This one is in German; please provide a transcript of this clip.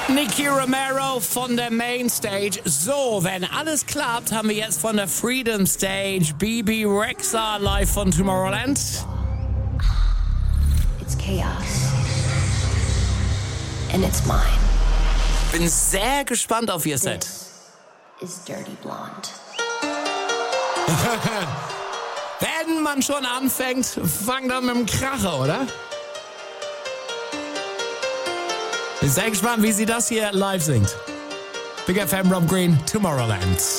Nicky Romero von der Mainstage. So, wenn alles klappt, haben wir jetzt von der Freedom Stage Bebe Rexha live von Tomorrowland. It's chaos. And it's mine. Bin sehr gespannt auf ihr Set. This is Dirty Blonde. Wenn man schon anfängt, fang dann mit dem Kracher, oder? Bin sehr gespannt, wie sie das hier live singt. Big FM, Rob Green, Tomorrowland.